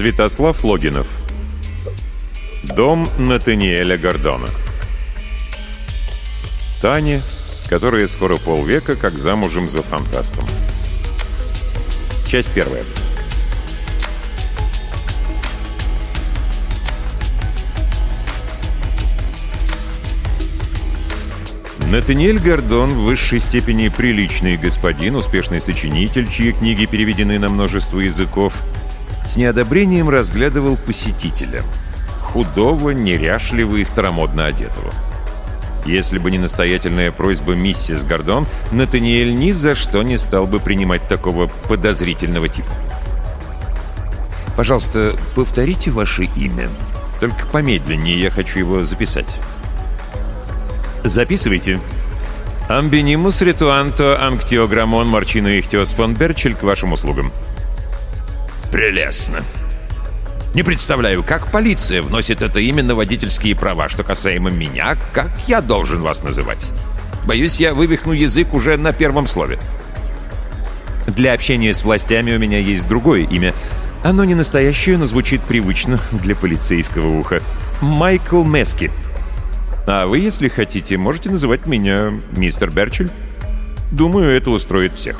Святослав Логинов. Дом Натаниэля Гордона. Таня, которая скоро полвека как замужем за фантастом. Часть первая. Натаниэль Гордон в высшей степени приличный господин, успешный сочинитель, чьи книги переведены на множество языков, с неодобрением разглядывал посетителя. Худого, неряшливого и старомодно одетого. Если бы не настоятельная просьба миссис Гордон, Натаниэль ни за что не стал бы принимать такого подозрительного типа. «Пожалуйста, повторите ваше имя. Только помедленнее, я хочу его записать». «Записывайте. Амбинимус ритуанто амктиограммон марчино ихтиос фон Берчель к вашим услугам». «Прелестно. Не представляю, как полиция вносит это имя на водительские права. Что касаемо меня, как я должен вас называть? Боюсь, я вывихну язык уже на первом слове». «Для общения с властями у меня есть другое имя. Оно не настоящее, но звучит привычно для полицейского уха. Майкл Мески. А вы, если хотите, можете называть меня мистер Берчель. Думаю, это устроит всех».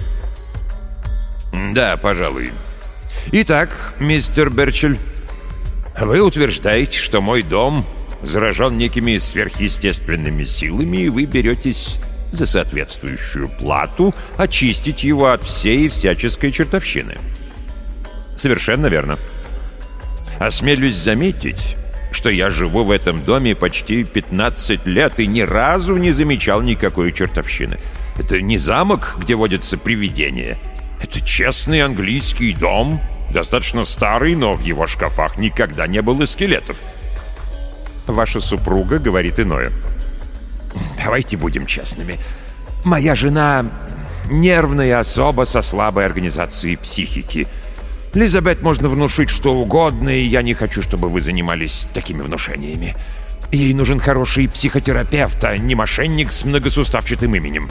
«Да, пожалуй. Итак, мистер Берчель, вы утверждаете, что мой дом заражен некими сверхъестественными силами, и вы беретесь за соответствующую плату очистить его от всей всяческой чертовщины». «Совершенно верно». «Осмелюсь заметить, что я живу в этом доме почти 15 лет и ни разу не замечал никакой чертовщины. Это не замок, где водятся привидения. Это честный английский дом, достаточно старый, но в его шкафах никогда не было скелетов». «Ваша супруга говорит иное». «Давайте будем честными. Моя жена — нервная особа со слабой организацией психики. Лизабет можно внушить что угодно, и я не хочу, чтобы вы занимались такими внушениями. Ей нужен хороший психотерапевт, а не мошенник с многосуставчатым именем».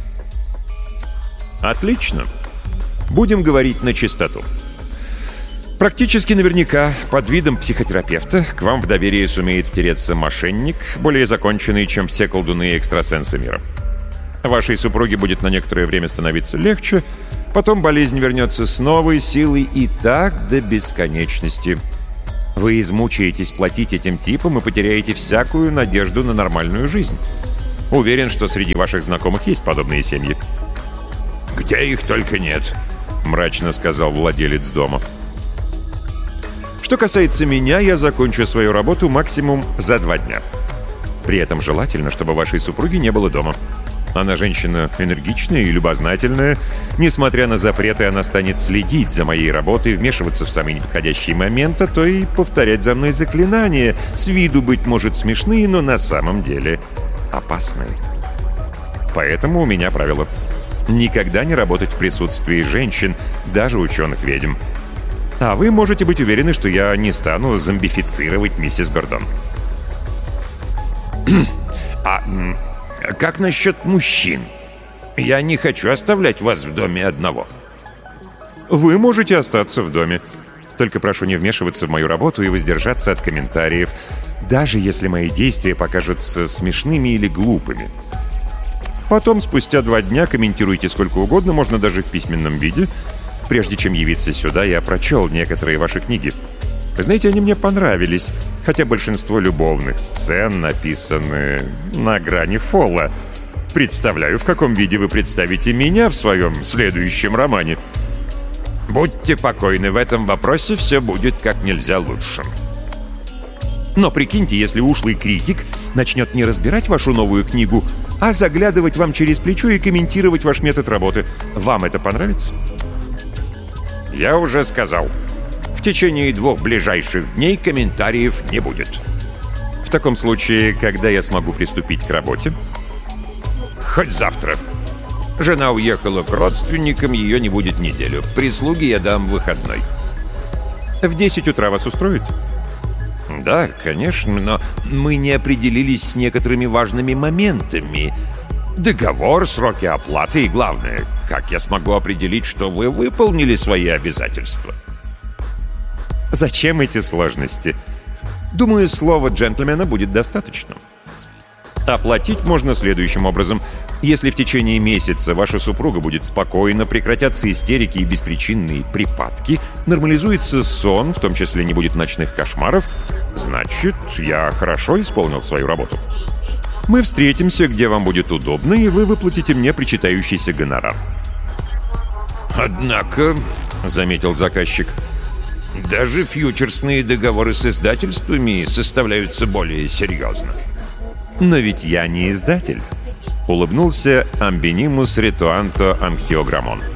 «Отлично. Будем говорить на чистоту. Практически наверняка под видом психотерапевта к вам в доверие сумеет втереться мошенник, более законченный, чем все колдуны и экстрасенсы мира. Вашей супруге будет на некоторое время становиться легче, потом болезнь вернется с новой силой и так до бесконечности. Вы измучаетесь платить этим типам и потеряете всякую надежду на нормальную жизнь. Уверен, что среди ваших знакомых есть подобные семьи». «Где их только нет», — мрачно сказал владелец дома. «Что касается меня, я закончу свою работу максимум за 2 дня. При этом желательно, чтобы вашей супруги не было дома. Она женщина энергичная и любознательная. Несмотря на запреты, она станет следить за моей работой, вмешиваться в самый неподходящий момент, а то и повторять за мной заклинания. С виду, быть может, смешные, но на самом деле опасные. Поэтому у меня правило: никогда не работать в присутствии женщин, даже ученых-ведьм. А вы можете быть уверены, что я не стану зомбифицировать миссис Гордон». «А как насчет мужчин? Я не хочу оставлять вас в доме одного». «Вы можете остаться в доме. Только прошу не вмешиваться в мою работу и воздержаться от комментариев, даже если мои действия покажутся смешными или глупыми. Потом, спустя 2 дня, комментируйте сколько угодно, можно даже в письменном виде. Прежде чем явиться сюда, я прочел некоторые ваши книги. Вы знаете, они мне понравились, хотя большинство любовных сцен написаны на грани фола. Представляю, в каком виде вы представите меня в своем следующем романе». «Будьте покойны, в этом вопросе все будет как нельзя лучше». «Но прикиньте, если ушлый критик начнет не разбирать вашу новую книгу, а заглядывать вам через плечо и комментировать ваш метод работы. Вам это понравится?» «Я уже сказал. В течение 2 ближайших дней комментариев не будет». «В таком случае, когда я смогу приступить к работе?» «Хоть завтра. Жена уехала к родственникам, ее не будет неделю. Прислуге я дам выходной». «В 10 утра вас устроит?» «Да, конечно, но мы не определились с некоторыми важными моментами. Договор, сроки оплаты и, главное, как я смогу определить, что вы выполнили свои обязательства?» Зачем эти сложности? Думаю, слова джентльмена будет достаточно. Оплатить можно следующим образом. Если в течение месяца ваша супруга будет спокойна, прекратятся истерики и беспричинные припадки, нормализуется сон, в том числе не будет ночных кошмаров, значит, я хорошо исполнил свою работу. Мы встретимся, где вам будет удобно, и вы выплатите мне причитающийся гонорар. «Однако», — заметил заказчик, — «даже фьючерсные договоры с издательствами составляются более серьезно». «Но ведь я не издатель», — улыбнулся Амбинимус Ретуанто Анктиограммон.